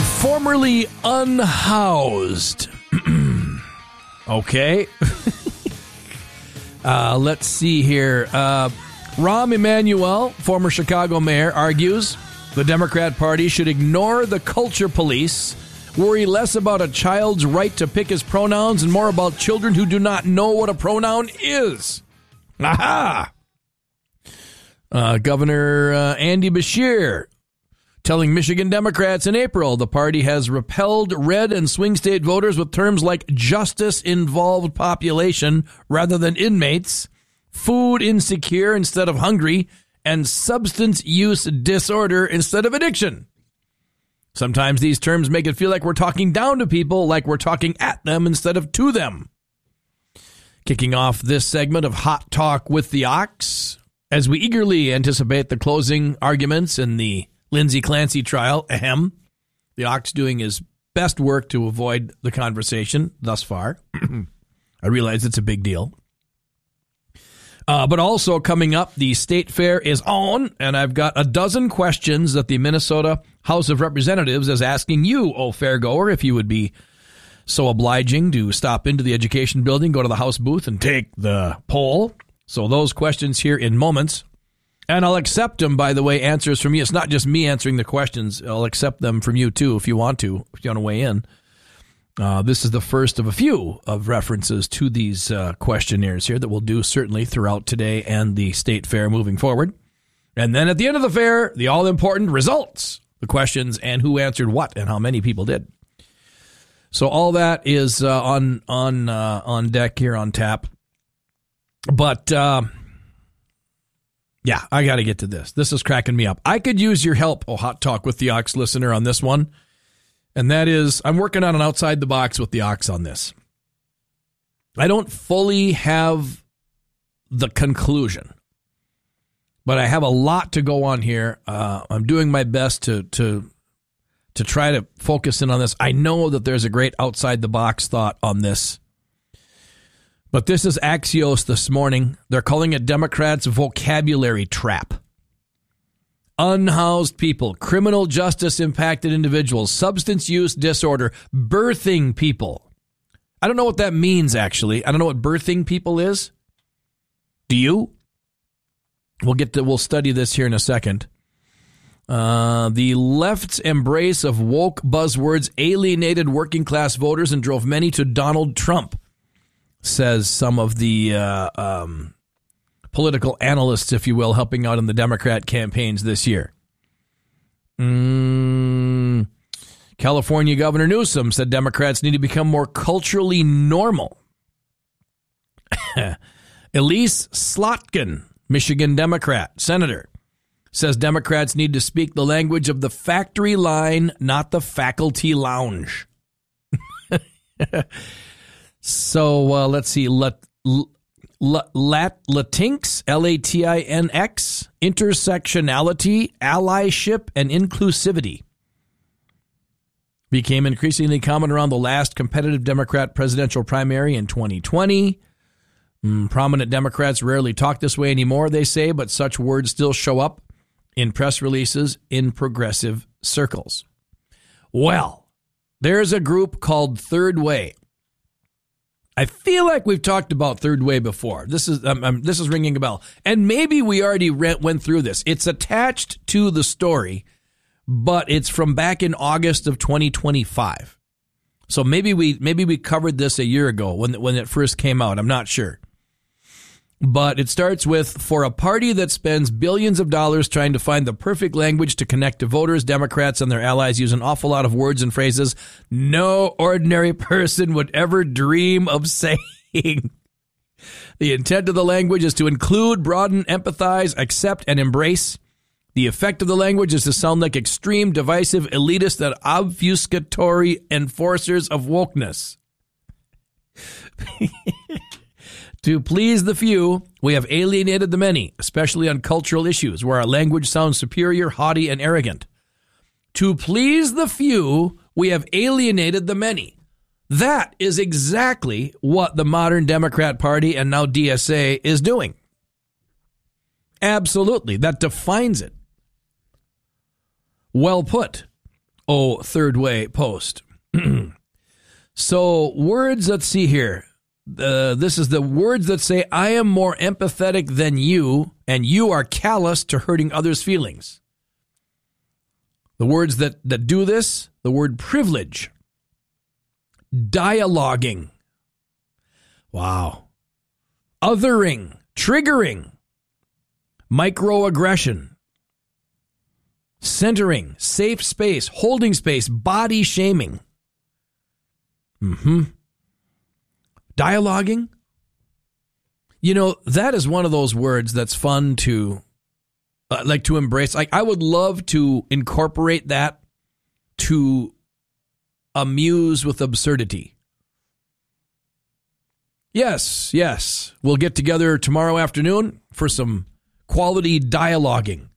Formerly unhoused. Okay. Let's see here. Rahm Emanuel, former Chicago mayor, argues the Democrat Party should ignore the culture police, worry less about a child's right to pick his pronouns and more about children who do not know what a pronoun is. Aha! Governor Andy Beshear telling Michigan Democrats in April the party has repelled red and swing state voters with terms like justice-involved population rather than inmates, food insecure instead of hungry, and substance use disorder instead of addiction. Sometimes these terms make it feel like we're talking down to people, like we're talking at them instead of to them. Kicking off this segment of Hot Talk with the Ox, as we eagerly anticipate the closing arguments in the Lindsay Clancy trial, the Ox doing his best work to avoid the conversation thus far. I realize it's a big deal. But also coming up, the state fair is on, and I've got a dozen questions that the Minnesota House of Representatives is asking you, oh fairgoer, if you would be so obliging to stop into the education building, go to the House booth, and take the poll. So those questions here in moments. And I'll accept them, by the way, answers from you. It's not just me answering the questions. I'll accept them from you, too, if you want to weigh in. This is the first of a few of references to these questionnaires here that we'll do certainly throughout today and the state fair moving forward. And then at the end of the fair, the all-important results, the questions and who answered what and how many people did. So all that is on deck here on tap. But yeah, I got to get to this. This is cracking me up. I could use your help, Hot Talk with the Ox listener, on this one. And that is, I'm working on an outside the box with the Ox on this. I don't fully have the conclusion, but I have a lot to go on here. I'm doing my best to try to focus in on this. I know that there's a great outside the box thought on this. But this is Axios this morning. They're calling it Democrats' vocabulary trap. Unhoused people, criminal justice impacted individuals, substance use disorder, birthing people. I don't know what that means, actually. I don't know what birthing people is. Do you? We'll study this here in a second. The left's embrace of woke buzzwords alienated working class voters and drove many to Donald Trump, says some of the political analysts, if you will, helping out in the Democrat campaigns this year. California Governor Newsom said Democrats need to become more culturally normal. Elise Slotkin, Michigan Democrat, senator, says Democrats need to speak the language of the factory line, not the faculty lounge. So let's see. Latinx, Latinx, intersectionality, allyship, and inclusivity became increasingly common around the last competitive Democrat presidential primary in 2020. Prominent Democrats rarely talk this way anymore, they say, but such words still show up in press releases in progressive circles. Well, there's a group called Third Way. I feel like we've talked about Third Way before. This is ringing a bell. And maybe we already went through this. It's attached to the story, but it's from back in August of 2025. So maybe we covered this a year ago when it first came out. I'm not sure. But it starts with, for a party that spends billions of dollars trying to find the perfect language to connect to voters, Democrats and their allies use an awful lot of words and phrases no ordinary person would ever dream of saying. The intent of the language is to include, broaden, empathize, accept, and embrace. The effect of the language is to sound like extreme, divisive, elitist, and obfuscatory enforcers of wokeness. To please the few, we have alienated the many, especially on cultural issues where our language sounds superior, haughty, and arrogant. To please the few, we have alienated the many. That is exactly what the modern Democrat Party and now DSA is doing. Absolutely. That defines it. Well put. Oh, third way post. So words, let's see here. This is the words that say, I am more empathetic than you, and you are callous to hurting others' feelings. The words that do this, the word privilege. Dialoguing. Wow. Othering. Triggering. Microaggression. Centering. Safe space. Holding space. Body shaming. Dialoguing. You know, that is one of those words that's fun to to embrace. Like, I would love to incorporate that to amuse with absurdity. Yes. We'll get together tomorrow afternoon for some quality dialoguing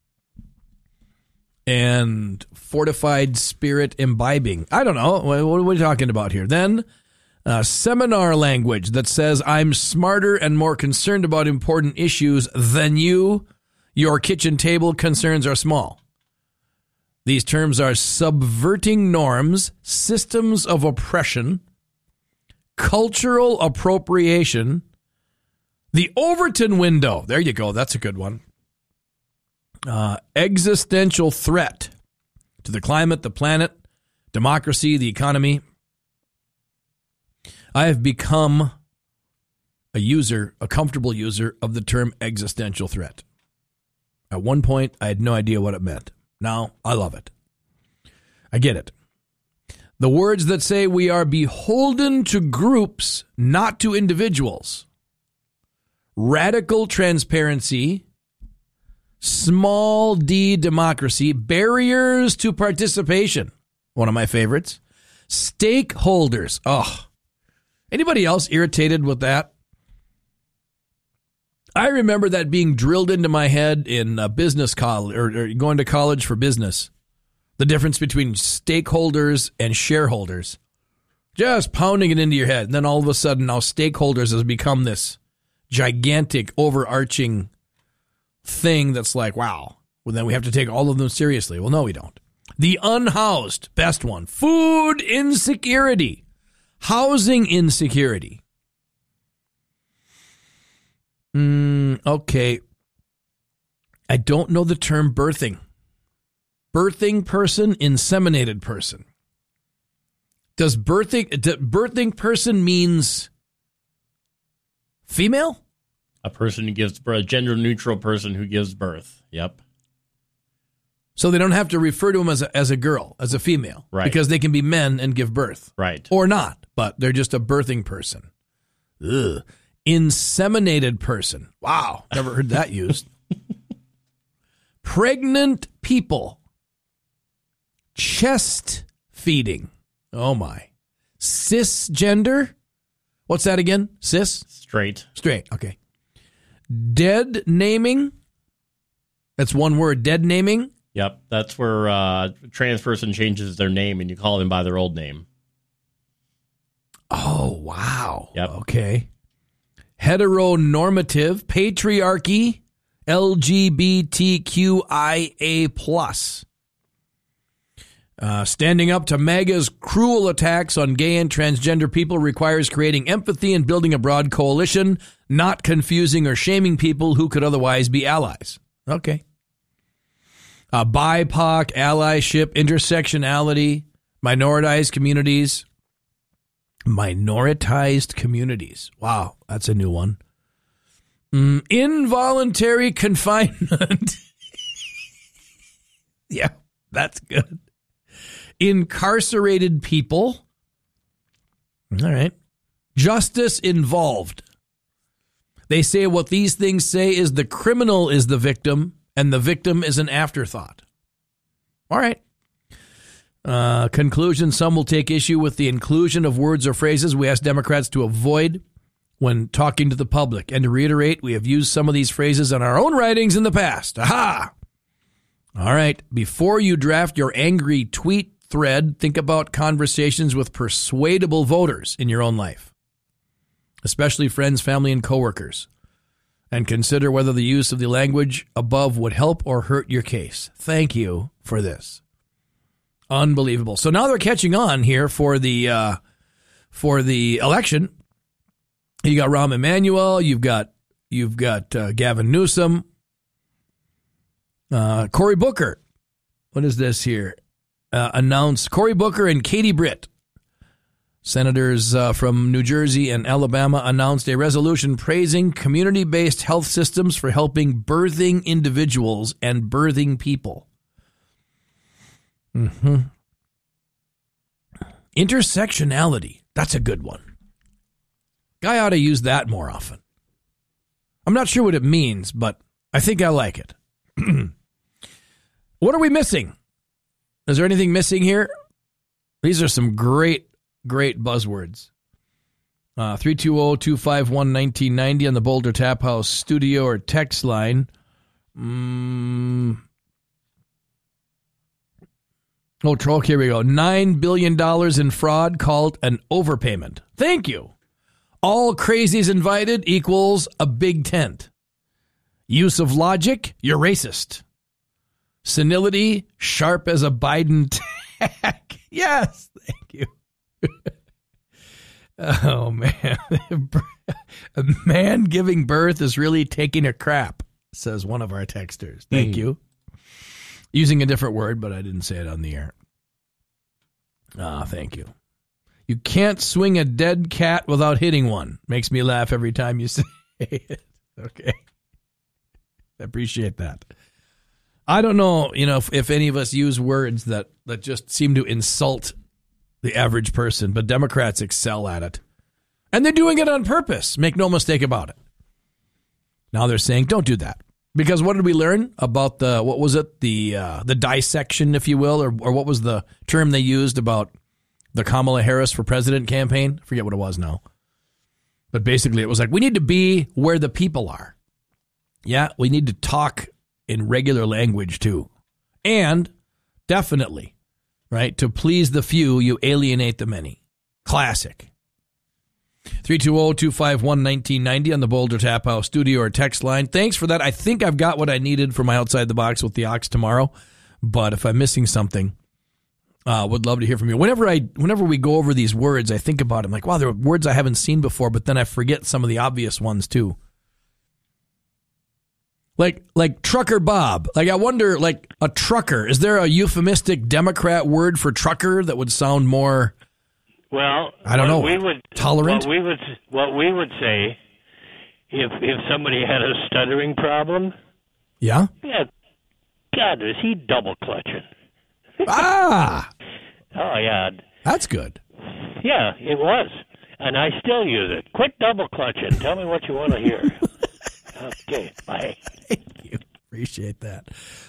and fortified spirit imbibing. I don't know. What are we talking about here? Then seminar language that says, I'm smarter and more concerned about important issues than you. Your kitchen table concerns are small. These terms are subverting norms, systems of oppression, cultural appropriation, the Overton window. There you go. That's a good one. Existential threat to the climate, the planet, democracy, the economy. I have become a comfortable user of the term existential threat. At one point, I had no idea what it meant. Now, I love it. I get it. The words that say we are beholden to groups, not to individuals. Radical transparency, small d democracy, barriers to participation. One of my favorites. Stakeholders. Oh, anybody else irritated with that? I remember that being drilled into my head in business college or going to college for business. The difference between stakeholders and shareholders. Just pounding it into your head. And then all of a sudden now stakeholders has become this gigantic overarching thing that's like, wow, well, then we have to take all of them seriously. Well, no, we don't. The unhoused, best one. Food insecurity. Housing insecurity. Okay. I don't know the term birthing. Birthing person, inseminated person. Does birthing person means female? A person who gives birth, a gender-neutral person who gives birth. Yep. So they don't have to refer to them as a girl, as a female. Right. Because they can be men and give birth. Right. Or not, but they're just a birthing person. Ugh. Inseminated person. Wow. Never heard that used. Pregnant people. Chest feeding. Oh, my. Cisgender. What's that again? Cis? Straight. Okay. Dead naming. That's one word. Dead naming. Yep. That's where a trans person changes their name and you call them by their old name. Oh, wow. Yep. Okay. Heteronormative, patriarchy, LGBTQIA+. Standing up to MAGA's cruel attacks on gay and transgender people requires creating empathy and building a broad coalition, not confusing or shaming people who could otherwise be allies. Okay. BIPOC, allyship, intersectionality, minoritized communities. Minoritized communities. Wow, that's a new one. Involuntary confinement. Yeah, that's good. Incarcerated people. All right. Justice involved. They say what these things say is the criminal is the victim and the victim is an afterthought. All right. Conclusion, some will take issue with the inclusion of words or phrases we ask Democrats to avoid when talking to the public. And to reiterate, we have used some of these phrases in our own writings in the past. Aha! All right. Before you draft your angry tweet thread, think about conversations with persuadable voters in your own life, especially friends, family, and coworkers. And consider whether the use of the language above would help or hurt your case. Thank you for this. Unbelievable. So now they're catching on here for the election. You got Rahm Emanuel. You've got Gavin Newsom. Cory Booker. What is this here? Announced Cory Booker and Katie Britt, senators from New Jersey and Alabama, announced a resolution praising community-based health systems for helping birthing individuals and birthing people. Intersectionality. That's a good one. Guy ought to use that more often. I'm not sure what it means, but I think I like it. What are we missing? Is there anything missing here? These are some great buzzwords. 320-251-1990 on the Boulder Tap House studio or text line. Troll, here we go. $9 billion in fraud called an overpayment. Thank you. All crazies invited equals a big tent. Use of logic, you're racist. Senility, sharp as a Biden tack. Yes, thank you. Oh, man. A man giving birth is really taking a crap, says one of our texters. Thank you. Using a different word, but I didn't say it on the air. Thank you. You can't swing a dead cat without hitting one. Makes me laugh every time you say it. Okay. I appreciate that. I don't know, if any of us use words that just seem to insult the average person, but Democrats excel at it. And they're doing it on purpose. Make no mistake about it. Now they're saying, don't do that. Because what did we learn about the dissection, if you will, or what was the term they used about the Kamala Harris for president campaign? I forget what it was now. But basically it was like, we need to be where the people are. Yeah, we need to talk in regular language too. And definitely, right, to please the few, you alienate the many. Classic. 320-251-1990 on the Boulder Tap House studio or text line. Thanks for that. I think I've got what I needed for my Outside the Box with the Ox tomorrow. But if I'm missing something, would love to hear from you. Whenever we go over these words, I think about them like, wow, there are words I haven't seen before, but then I forget some of the obvious ones too. Like Trucker Bob. Like, I wonder, like, a trucker. Is there a euphemistic Democrat word for trucker that would sound more, well, I don't know, tolerant? What we would say, if somebody had a stuttering problem. Yeah? Yeah. God, is he double clutching? Ah! Oh, yeah. That's good. Yeah, it was. And I still use it. Quit double clutching. Tell me what you want to hear. Okay, bye. Thank you. Appreciate that.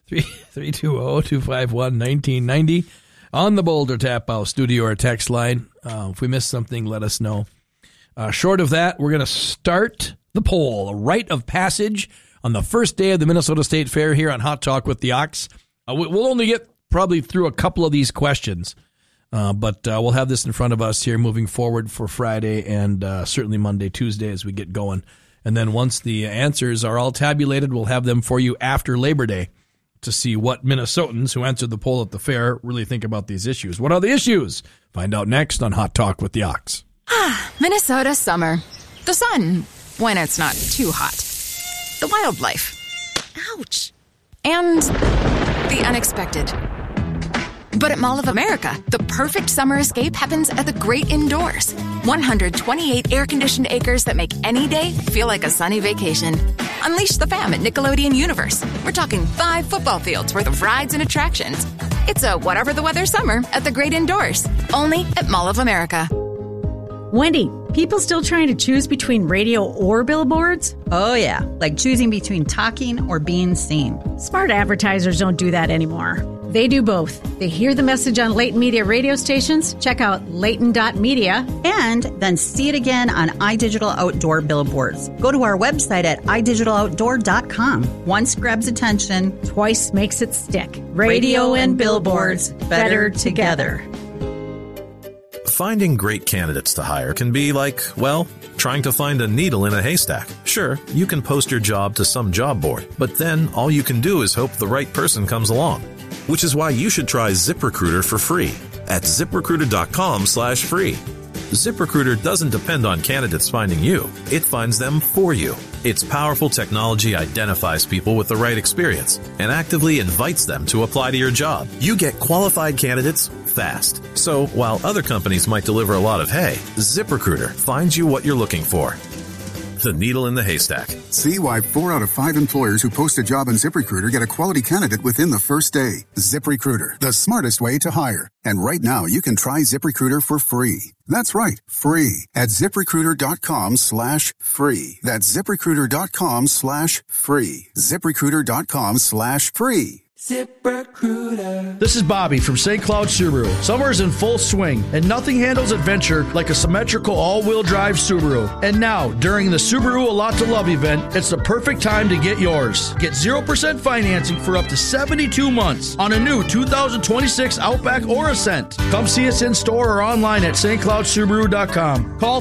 320-251-1990 on the Boulder Tap House studio or text line. If we missed something, let us know. Short of that, we're going to start the poll, a rite of passage on the first day of the Minnesota State Fair here on Hot Talk with the Ox. We'll only get probably through a couple of these questions, but we'll have this in front of us here moving forward for Friday and certainly Monday, Tuesday as we get going. And then once the answers are all tabulated, we'll have them for you after Labor Day to see what Minnesotans who answered the poll at the fair really think about these issues. What are the issues? Find out next on Hot Talk with the Ox. Minnesota summer. The sun, when it's not too hot. The wildlife. Ouch. And the unexpected. But at Mall of America, the perfect summer escape happens at the great indoors. 128 air-conditioned acres that make any day feel like a sunny vacation. Unleash the fam at Nickelodeon Universe. We're talking 5 football fields worth of rides and attractions. It's a whatever the weather summer at the great indoors. Only at Mall of America. Wendy, people still trying to choose between radio or billboards? Oh, yeah, like choosing between talking or being seen. Smart advertisers don't do that anymore. They do both. They hear the message on Leighton Media radio stations, check out Leighton.media, and then see it again on iDigital Outdoor billboards. Go to our website at idigitaloutdoor.com. Once grabs attention, twice makes it stick. Radio and billboards, better together. Finding great candidates to hire can be like, well, trying to find a needle in a haystack. Sure, you can post your job to some job board, but then all you can do is hope the right person comes along. which is why you should try ZipRecruiter for free at ZipRecruiter.com/free. ZipRecruiter doesn't depend on candidates finding you. It finds them for you. Its powerful technology identifies people with the right experience and actively invites them to apply to your job. You get qualified candidates fast. So while other companies might deliver a lot of hay, ZipRecruiter finds you what you're looking for. The needle in the haystack. See why 4 out of 5 employers who post a job on ZipRecruiter get a quality candidate within the first day. ZipRecruiter, the smartest way to hire. And right now, you can try ZipRecruiter for free. That's right, free at ZipRecruiter.com/free. That's ZipRecruiter.com/free. ZipRecruiter.com/free. ZipRecruiter. This is Bobby from St. Cloud Subaru. Summer's in full swing, and nothing handles adventure like a symmetrical all-wheel drive Subaru. And now, during the Subaru A Lot to Love event, it's the perfect time to get yours. Get 0% financing for up to 72 months on a new 2026 Outback or Ascent. Come see us in store or online at stcloudsubaru.com. Call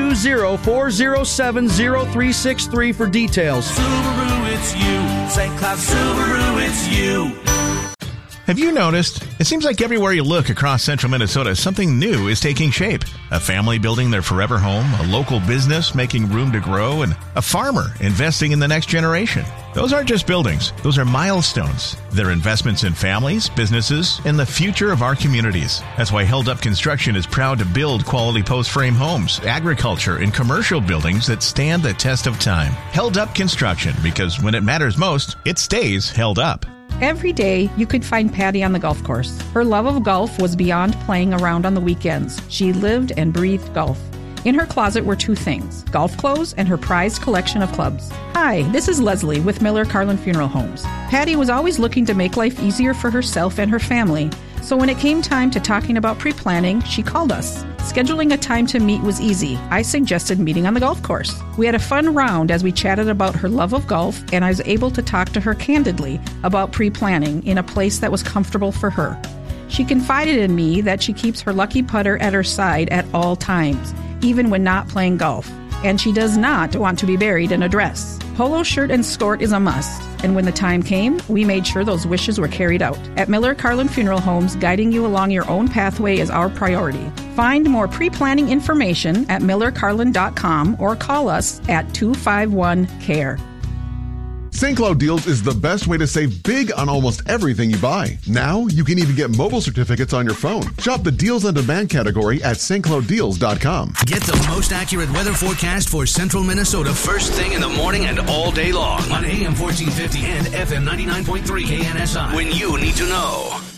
320-407-0363 for details. Subaru, it's you. St. Cloud Subaru, it's you. Have you noticed? It seems like everywhere you look across central Minnesota, something new is taking shape. A family building their forever home, a local business making room to grow, and a farmer investing in the next generation. Those aren't just buildings. Those are milestones. They're investments in families, businesses, and the future of our communities. That's why Held Up Construction is proud to build quality post-frame homes, agriculture, and commercial buildings that stand the test of time. Held Up Construction, because when it matters most, it stays held up. Every day, you could find Patty on the golf course. Her love of golf was beyond playing around on the weekends. She lived and breathed golf. In her closet were 2 things, golf clothes and her prized collection of clubs. Hi, this is Leslie with Miller Carlin Funeral Homes. Patty was always looking to make life easier for herself and her family. So when it came time to talking about pre-planning, she called us. Scheduling a time to meet was easy. I suggested meeting on the golf course. We had a fun round as we chatted about her love of golf, and I was able to talk to her candidly about pre-planning in a place that was comfortable for her. She confided in me that she keeps her lucky putter at her side at all times, even when not playing golf. And she does not want to be buried in a dress. Polo shirt and skirt is a must. And when the time came, we made sure those wishes were carried out. At Miller Carlin Funeral Homes, guiding you along your own pathway is our priority. Find more pre-planning information at millercarlin.com or call us at 251-CARE. St. Cloud Deals is the best way to save big on almost everything you buy. Now, you can even get mobile certificates on your phone. Shop the Deals on Demand category at stclouddeals.com. Get the most accurate weather forecast for central Minnesota first thing in the morning and all day long on AM 1450 and FM 99.3 KNSI when you need to know.